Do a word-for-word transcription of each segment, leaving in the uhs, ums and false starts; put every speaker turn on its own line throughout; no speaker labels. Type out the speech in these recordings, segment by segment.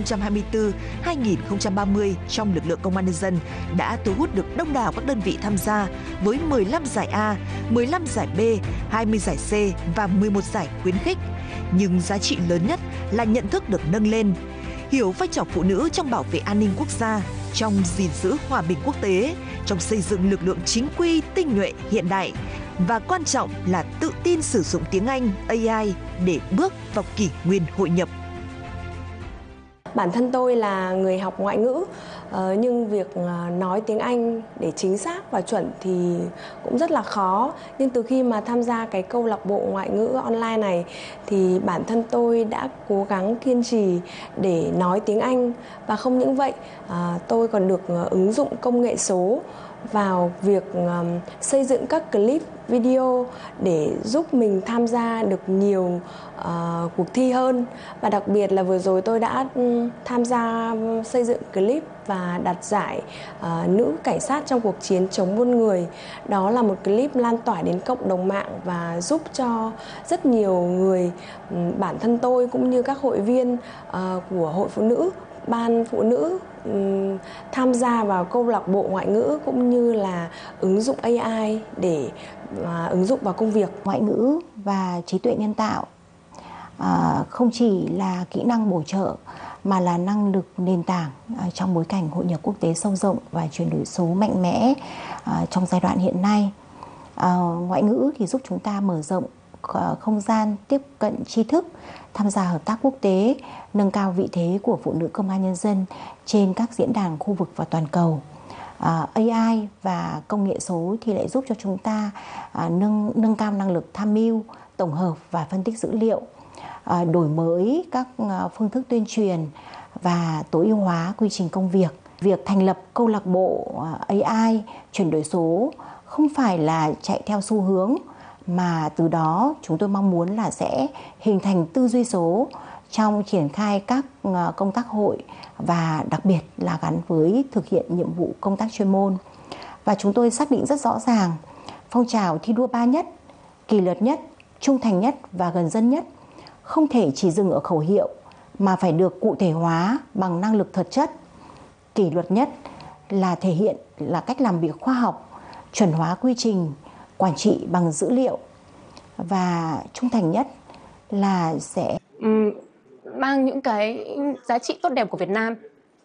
trăm hai mươi tư đến hai nghìn không trăm ba mươi trong lực lượng công an nhân dân đã thu hút được đông đảo các đơn vị tham gia với mười lăm giải A, mười lăm giải B, hai mươi giải C và mười một giải khuyến khích. Nhưng giá trị lớn nhất là nhận thức được nâng lên, hiểu vai trò phụ nữ trong bảo vệ an ninh quốc gia, trong gìn giữ hòa bình quốc tế, trong xây dựng lực lượng chính quy, tinh nhuệ, hiện đại. Và quan trọng là tự tin sử dụng tiếng Anh, A I để bước vào kỷ nguyên hội nhập.
Bản thân tôi là người học ngoại ngữ, nhưng việc nói tiếng Anh để chính xác và chuẩn thì cũng rất là khó. Nhưng từ khi mà tham gia cái câu lạc bộ ngoại ngữ online này thì bản thân tôi đã cố gắng kiên trì để nói tiếng Anh. Và không những vậy, tôi còn được ứng dụng công nghệ số vào việc xây dựng các clip video để giúp mình tham gia được nhiều uh, cuộc thi hơn. Và đặc biệt là vừa rồi tôi đã um, tham gia xây dựng clip và đạt giải uh, nữ cảnh sát trong cuộc chiến chống buôn người. Đó là một clip lan tỏa đến cộng đồng mạng và giúp cho rất nhiều người, um, bản thân tôi cũng như các hội viên uh, của Hội Phụ Nữ, Ban Phụ Nữ um, tham gia vào câu lạc bộ ngoại ngữ cũng như là ứng dụng A I để uh, ứng dụng vào công việc.
Ngoại ngữ và trí tuệ nhân tạo uh, không chỉ là kỹ năng bổ trợ mà là năng lực nền tảng uh, trong bối cảnh hội nhập quốc tế sâu rộng và chuyển đổi số mạnh mẽ uh, trong giai đoạn hiện nay. Uh, ngoại ngữ thì giúp chúng ta mở rộng không gian tiếp cận tri thức, tham gia hợp tác quốc tế, nâng cao vị thế của phụ nữ công an nhân dân trên các diễn đàn khu vực và toàn cầu. À, A I và công nghệ số thì lại giúp cho chúng ta à, nâng, nâng cao năng lực tham mưu, tổng hợp và phân tích dữ liệu, à, đổi mới các à, phương thức tuyên truyền và tối ưu hóa quy trình công việc. Việc thành lập câu lạc bộ à, A I chuyển đổi số không phải là chạy theo xu hướng, mà từ đó chúng tôi mong muốn là sẽ hình thành tư duy số trong triển khai các công tác hội và đặc biệt là gắn với thực hiện nhiệm vụ công tác chuyên môn. Và chúng tôi xác định rất rõ ràng phong trào thi đua ba nhất, kỷ luật nhất, trung thành nhất và gần dân nhất không thể chỉ dừng ở khẩu hiệu mà phải được cụ thể hóa bằng năng lực thật chất. Kỷ luật nhất là thể hiện là cách làm việc khoa học, chuẩn hóa quy trình, quản trị bằng dữ liệu, và trung thành nhất là sẽ
uhm, mang những cái giá trị tốt đẹp của Việt Nam,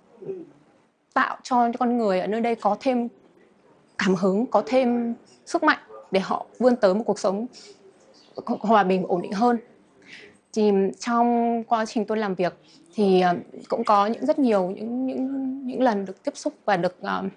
tạo cho con người ở nơi đây có thêm cảm hứng, có thêm sức mạnh để họ vươn tới một cuộc sống hòa bình, ổn định hơn. Thì trong quá trình tôi làm việc thì cũng có những rất nhiều những những những lần được tiếp xúc và được uh,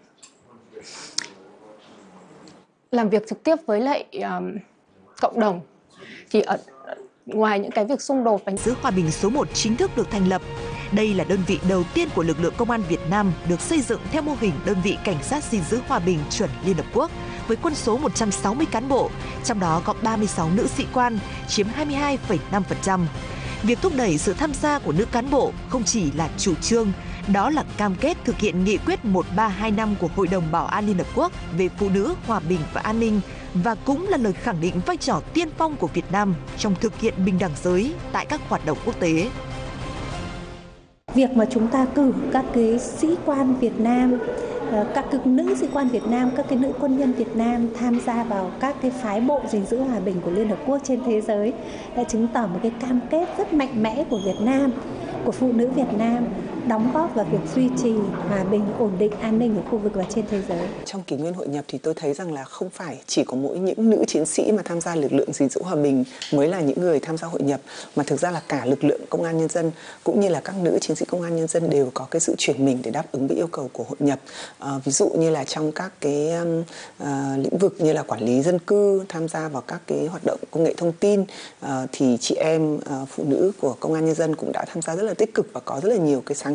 làm việc trực tiếp với lại um, cộng đồng. Thì ở, ngoài những cái việc xung đột,
gìn giữ hòa bình số một chính thức được thành lập. Đây là đơn vị đầu tiên của lực lượng công an Việt Nam được xây dựng theo mô hình đơn vị cảnh sát gìn giữ hòa bình chuẩn Liên Hợp Quốc với quân số một trăm sáu mươi cán bộ, trong đó có ba mươi sáu nữ sĩ quan, chiếm hai mươi hai phẩy năm phần trăm. Việc thúc đẩy sự tham gia của nữ cán bộ không chỉ là chủ trương, đó là cam kết thực hiện nghị quyết một ba hai năm của Hội đồng Bảo an Liên Hợp Quốc về phụ nữ, hòa bình và an ninh, và cũng là lời khẳng định vai trò tiên phong của Việt Nam trong thực hiện bình đẳng giới tại các hoạt động quốc tế.
Việc mà chúng ta cử các cái sĩ quan Việt Nam, các cái nữ sĩ quan Việt Nam, các cái nữ quân nhân Việt Nam tham gia vào các cái phái bộ gìn giữ hòa bình của Liên Hợp Quốc trên thế giới đã chứng tỏ một cái cam kết rất mạnh mẽ của Việt Nam, của phụ nữ Việt Nam đóng góp vào việc duy trì hòa bình, ổn định, an ninh ở khu vực và trên thế giới.
Trong kỷ nguyên hội nhập thì tôi thấy rằng là không phải chỉ có mỗi những nữ chiến sĩ mà tham gia lực lượng gìn giữ hòa bình mới là những người tham gia hội nhập, mà thực ra là cả lực lượng công an nhân dân cũng như là các nữ chiến sĩ công an nhân dân đều có cái sự chuyển mình để đáp ứng với yêu cầu của hội nhập. À, ví dụ như là trong các cái um, uh, lĩnh vực như là quản lý dân cư, tham gia vào các cái hoạt động công nghệ thông tin, uh, thì chị em uh, phụ nữ của công an nhân dân cũng đã tham gia rất là tích cực và có rất là nhiều cái sáng